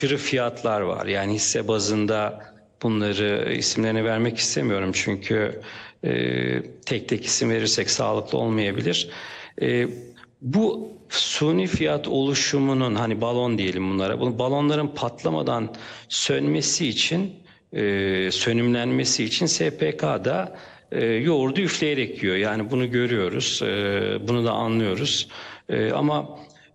aşırı fiyatlar var. Yani hisse bazında bunları isimlerini vermek istemiyorum çünkü tek tek isim verirsek sağlıklı olmayabilir. E, Bu suni fiyat oluşumunun hani balon diyelim bunlara. Bu balonların patlamadan sönmesi için sönümlenmesi için SPK'da yoğurdu üfleyerek yiyor. Yani bunu görüyoruz, bunu da anlıyoruz. Ama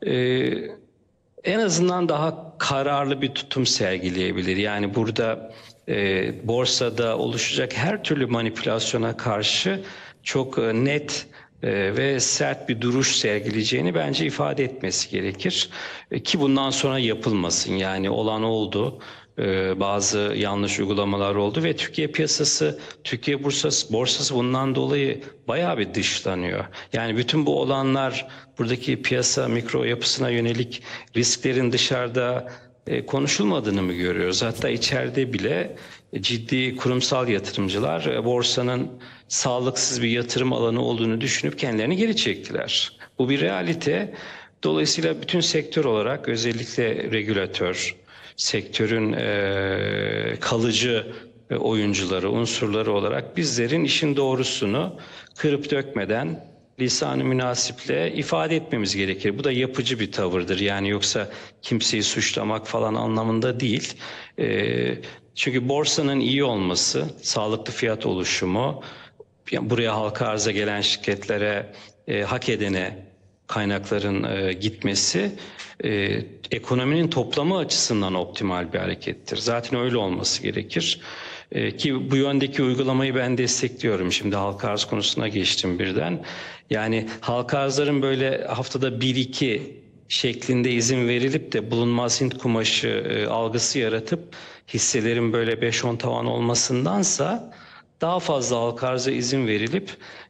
en azından daha kararlı bir tutum sergileyebilir. Yani burada borsada oluşacak her türlü manipülasyona karşı çok net ve sert bir duruş sergileyeceğini bence ifade etmesi gerekir. Ki bundan sonra yapılmasın. Yani olan oldu. Bazı yanlış uygulamalar oldu ve Türkiye piyasası, Türkiye borsası bundan dolayı bayağı bir dışlanıyor. Yani bütün bu olanlar buradaki piyasa mikro yapısına yönelik risklerin dışarıda konuşulmadığını mı görüyoruz? Hatta içeride bile ciddi kurumsal yatırımcılar borsanın sağlıksız bir yatırım alanı olduğunu düşünüp kendilerini geri çektiler. Bu bir realite. Dolayısıyla bütün sektör olarak özellikle regülatör, sektörün kalıcı oyuncuları, unsurları olarak bizlerin işin doğrusunu kırıp dökmeden lisan-ı münasiple ifade etmemiz gerekir. Bu da yapıcı bir tavırdır. Yani yoksa kimseyi suçlamak falan anlamında değil. Çünkü borsanın iyi olması, sağlıklı fiyat oluşumu, buraya halka arza gelen şirketlere, hak edene kaynakların gitmesi ekonominin toplamı açısından optimal bir harekettir. Zaten öyle olması gerekir. Ki bu yöndeki uygulamayı ben destekliyorum. Şimdi halka arz konusuna geçtim birden. Yani halka arzların böyle haftada 1-2 şeklinde izin verilip de bulunmaz Hint kumaşı algısı yaratıp hisselerin böyle 5-10 tavan olmasındansa daha fazla halka arza izin verilip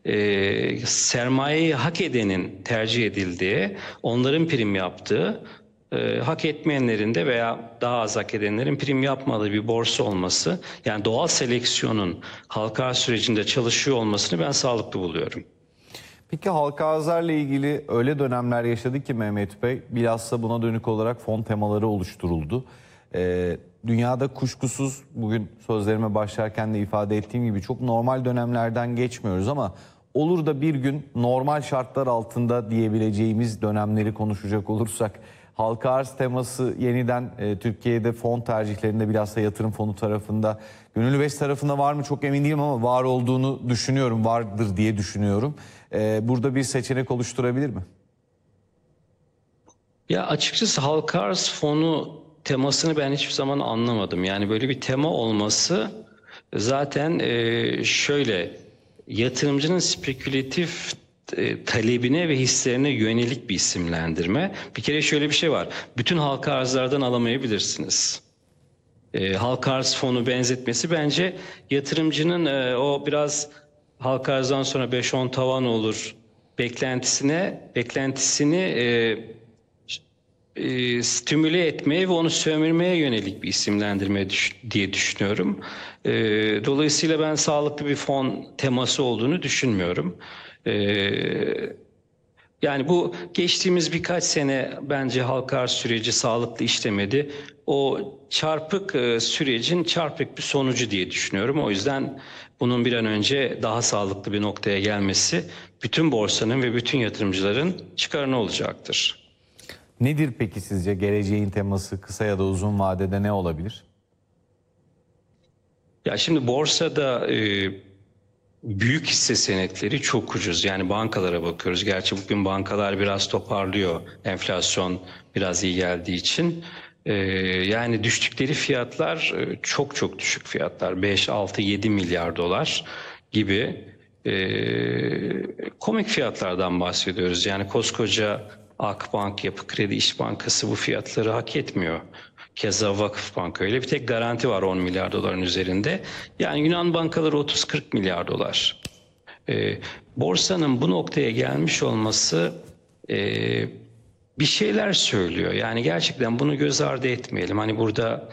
sermayeyi hak edenin tercih edildiği, onların prim yaptığı, hak etmeyenlerin de veya daha az hak edenlerin prim yapmadığı bir borsa olması, yani doğal seleksiyonun halka arz sürecinde çalışıyor olmasını ben sağlıklı buluyorum. Peki halka arzlarla ilgili öyle dönemler yaşadık ki Mehmet Bey, bilhassa buna dönük olarak fon temaları oluşturuldu. Dünyada kuşkusuz bugün sözlerime başlarken de ifade ettiğim gibi çok normal dönemlerden geçmiyoruz ama olur da bir gün normal şartlar altında diyebileceğimiz dönemleri konuşacak olursak halka arz teması yeniden Türkiye'de fon tercihlerinde bilhassa yatırım fonu tarafında, Gönüllü Beş tarafında var mı çok emin değilim ama var olduğunu düşünüyorum, vardır diye düşünüyorum. Burada bir seçenek oluşturabilir mi? Ya açıkçası halka arz fonu temasını ben hiçbir zaman anlamadım. Yani böyle bir tema olması zaten şöyle yatırımcının spekülatif talebine ve hislerine yönelik bir isimlendirme. Bir kere şöyle bir şey var. Bütün halka arzlardan alamayabilirsiniz. Halka arz fonu benzetmesi bence yatırımcının o biraz halka arzdan sonra 5-10 tavan olur beklentisini stimüle etmeye ve onu sömürmeye yönelik bir isimlendirme diye düşünüyorum. Dolayısıyla ben sağlıklı bir fon teması olduğunu düşünmüyorum. Yani bu geçtiğimiz birkaç sene bence halka arz süreci sağlıklı işlemedi. O çarpık sürecin çarpık bir sonucu diye düşünüyorum. O yüzden bunun bir an önce daha sağlıklı bir noktaya gelmesi bütün borsanın ve bütün yatırımcıların çıkarına olacaktır. Nedir peki sizce geleceğin teması kısa ya da uzun vadede ne olabilir? Ya şimdi borsada büyük hisse senetleri çok ucuz. Yani bankalara bakıyoruz. Gerçi bugün bankalar biraz toparlıyor. Enflasyon biraz iyi geldiği için. Yani düştükleri fiyatlar çok çok düşük fiyatlar. 5, 6, 7 milyar dolar gibi komik fiyatlardan bahsediyoruz. Yani koskoca Akbank, Yapı Kredi, İş Bankası bu fiyatları hak etmiyor. Keza Vakıfbank öyle. Bir tek Garanti var 10 milyar doların üzerinde. Yani Yunan bankaları 30-40 milyar dolar. Borsanın bu noktaya gelmiş olması bir şeyler söylüyor. Yani gerçekten bunu göz ardı etmeyelim. Hani burada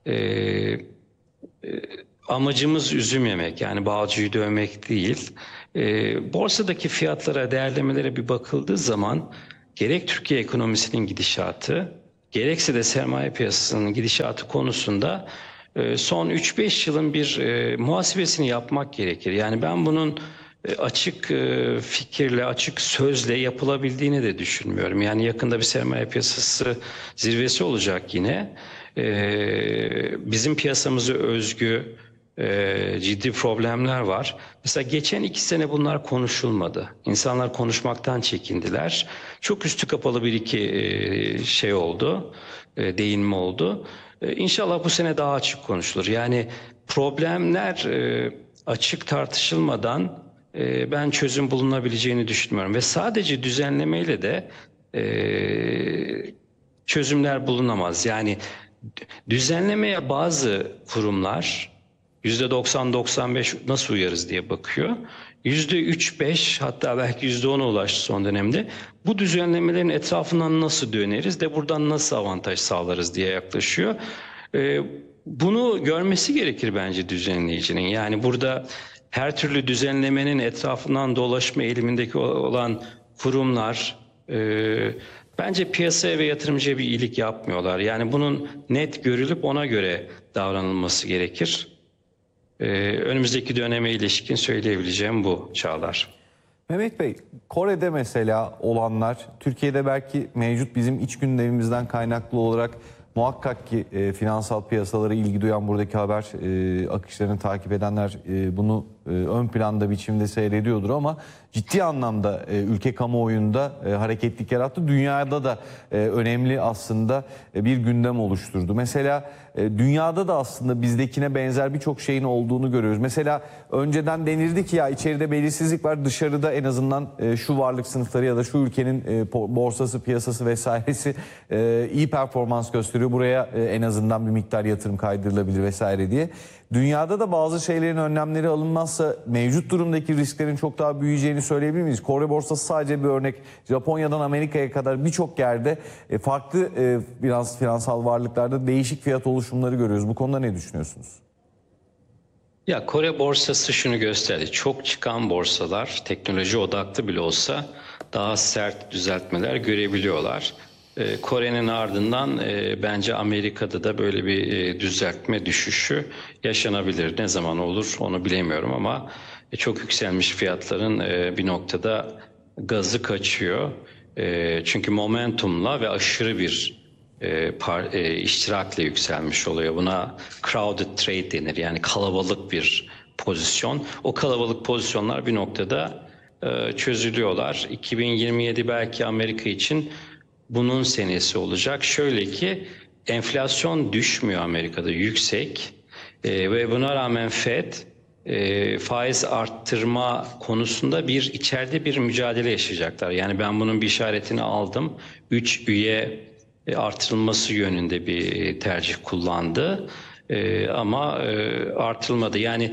amacımız üzüm yemek, yani balcıyı dövmek değil. Borsadaki fiyatlara, değerlemelere bir bakıldığı zaman gerek Türkiye ekonomisinin gidişatı, gerekse de sermaye piyasasının gidişatı konusunda son 3-5 yılın bir muhasebesini yapmak gerekir. Yani ben bunun açık fikirle, açık sözle yapılabildiğini de düşünmüyorum. Yani yakında bir sermaye piyasası zirvesi olacak yine. Bizim piyasamıza özgü ciddi problemler var. Mesela geçen 2 sene bunlar konuşulmadı. İnsanlar konuşmaktan çekindiler. Çok üstü kapalı bir iki şey oldu, değinme oldu. İnşallah bu sene daha açık konuşulur. Yani problemler açık tartışılmadan ben çözüm bulunabileceğini düşünmüyorum. Ve sadece düzenlemeyle de çözümler bulunamaz. Yani düzenlemeye bazı kurumlar %90-95 nasıl uyarız diye bakıyor. %3-5 hatta belki %10'a ulaştı son dönemde. Bu düzenlemelerin etrafından nasıl döneriz de buradan nasıl avantaj sağlarız diye yaklaşıyor. Bunu görmesi gerekir bence düzenleyicinin. Yani burada her türlü düzenlemenin etrafından dolaşma eğilimindeki olan kurumlar bence piyasaya ve yatırımcıya bir iyilik yapmıyorlar. Yani bunun net görülüp ona göre davranılması gerekir. Önümüzdeki döneme ilişkin söyleyebileceğim bu Çağlar. Mehmet Bey, Kore'de mesela olanlar, Türkiye'de belki mevcut bizim iç gündemimizden kaynaklı olarak muhakkak ki finansal piyasalara ilgi duyan buradaki haber akışlarını takip edenler bunu ön planda biçimde seyrediyordur ama ciddi anlamda ülke kamuoyunda hareketlilik yarattı. Dünyada da önemli aslında bir gündem oluşturdu. Mesela dünyada da aslında bizdekine benzer birçok şeyin olduğunu görüyoruz. Mesela önceden denirdi ki ya içeride belirsizlik var, dışarıda en azından şu varlık sınıfları ya da şu ülkenin borsası, piyasası vesairesi iyi performans gösteriyor. Buraya en azından bir miktar yatırım kaydırılabilir vesaire diye. Dünyada da bazı şeylerin önlemleri alınmazsa mevcut durumdaki risklerin çok daha büyüyeceğini söyleyebilir miyiz? Kore borsası sadece bir örnek. Japonya'dan Amerika'ya kadar birçok yerde farklı biraz finansal varlıklarda değişik fiyat oluşumları görüyoruz. Bu konuda ne düşünüyorsunuz? Ya Kore borsası şunu gösterdi. Çok çıkan borsalar teknoloji odaklı bile olsa daha sert düzeltmeler görebiliyorlar. Kore'nin ardından bence Amerika'da da böyle bir düzeltme düşüşü yaşanabilir. Ne zaman olur onu bilemiyorum ama çok yükselmiş fiyatların bir noktada gazı kaçıyor. Çünkü momentumla ve aşırı bir iştirakle yükselmiş oluyor. Buna crowded trade denir. Yani kalabalık bir pozisyon. O kalabalık pozisyonlar bir noktada çözülüyorlar. 2027 belki Amerika için bunun senesi olacak. Şöyle ki enflasyon düşmüyor Amerika'da, yüksek ve buna rağmen Fed faiz arttırma konusunda içeride bir mücadele yaşayacaklar. Yani ben bunun bir işaretini aldım. 3 üye artırılması yönünde bir tercih kullandı ama artırılmadı. Yani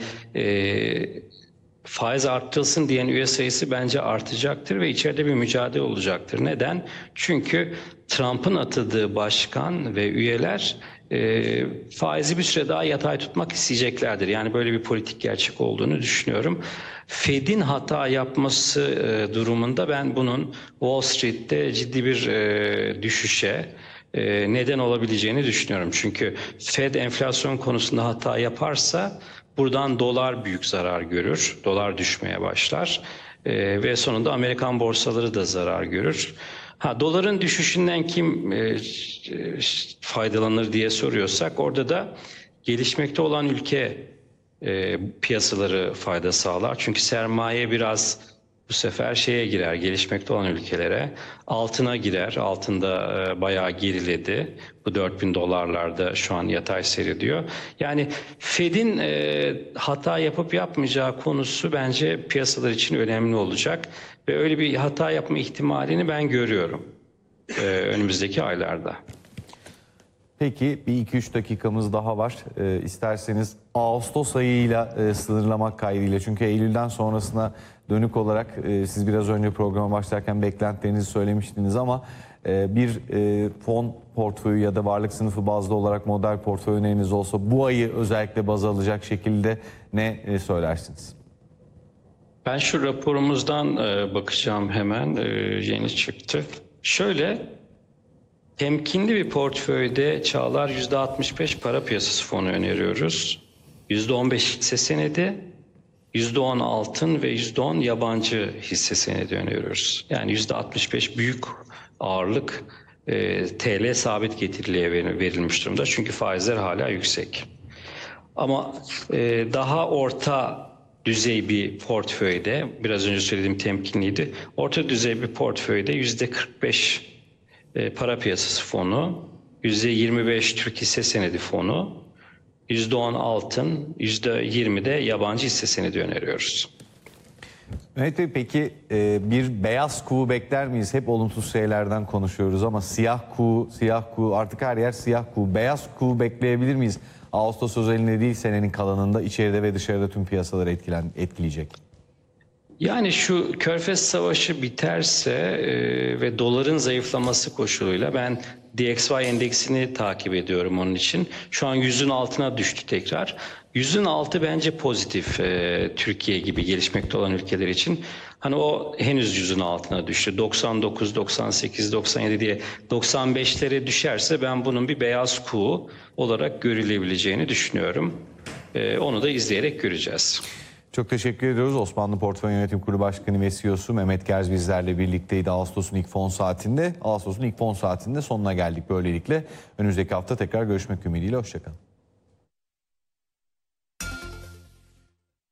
faiz arttırılsın diyen üye sayısı bence artacaktır ve içeride bir mücadele olacaktır. Neden? Çünkü Trump'ın atadığı başkan ve üyeler faizi bir süre daha yatay tutmak isteyeceklerdir. Yani böyle bir politik gerçek olduğunu düşünüyorum. Fed'in hata yapması durumunda ben bunun Wall Street'te ciddi bir düşüşe neden olabileceğini düşünüyorum. Çünkü Fed enflasyon konusunda hata yaparsa buradan dolar büyük zarar görür. Dolar düşmeye başlar. Ve sonunda Amerikan borsaları da zarar görür. Doların düşüşünden kim faydalanır diye soruyorsak orada da gelişmekte olan ülke piyasaları fayda sağlar. Çünkü sermaye biraz bu sefer şeye girer, gelişmekte olan ülkelere. Altına girer. Altında bayağı geriledi. Bu 4.000 dolarlarda şu an yatay seyrediyor. Yani Fed'in hata yapıp yapmayacağı konusu bence piyasalar için önemli olacak. Ve öyle bir hata yapma ihtimalini ben görüyorum önümüzdeki aylarda. Peki bir 2-3 dakikamız daha var. İsterseniz Ağustos ayıyla sınırlamak kaydıyla. Çünkü Eylül'den sonrasına dönük olarak siz biraz önce programa başlarken beklentilerinizi söylemiştiniz ama bir fon portföyü ya da varlık sınıfı bazlı olarak model portföy öneriniz olsa bu ayı özellikle baz alacak şekilde ne söylersiniz? Ben şu raporumuzdan bakacağım hemen. Yeni çıktı. Şöyle Temkinli bir portföyde Çağlar %65 para piyasası fonu öneriyoruz. %15 hisse senedi, %10 altın ve %10 yabancı hisse senedi öneriyoruz. Yani %65 büyük ağırlık TL sabit getiriliye verilmiş durumda. Çünkü faizler hala yüksek. Ama daha orta düzey bir portföyde, biraz önce söylediğim temkinliydi. Orta düzey bir portföyde %45 para piyasası fonu, %25 Türk hisse senedi fonu, %10 altın, %20 de yabancı hisse senedi öneriyoruz. Mehmet Bey, peki bir beyaz kuğu bekler miyiz? Hep olumsuz şeylerden konuşuyoruz ama siyah kuğu artık her yer siyah kuğu. Beyaz kuğu bekleyebilir miyiz? Ağustos özelinde değil, senenin kalanında içeride ve dışarıda tüm piyasaları etkileyecek. Yani şu Körfez Savaşı biterse ve doların zayıflaması koşuluyla ben DXY endeksini takip ediyorum onun için. Şu an 100'ün altına düştü tekrar. 100'ün altı bence pozitif Türkiye gibi gelişmekte olan ülkeler için. Hani o henüz 100'ün altına düştü. 99, 98, 97 diye 95'lere düşerse ben bunun bir beyaz kuğu olarak görülebileceğini düşünüyorum. Onu da izleyerek göreceğiz. Çok teşekkür ediyoruz. Osmanlı Portföy Yönetim Kurulu Başkanı ve CEO'su Mehmet Gerz bizlerle birlikteydi Ağustos'un ilk fon saatinde. Ağustos'un ilk fon saatinde sonuna geldik böylelikle. Önümüzdeki hafta tekrar görüşmek ümidiyle. Hoşçakalın.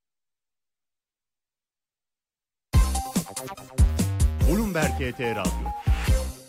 Bloomberg HT Radyo.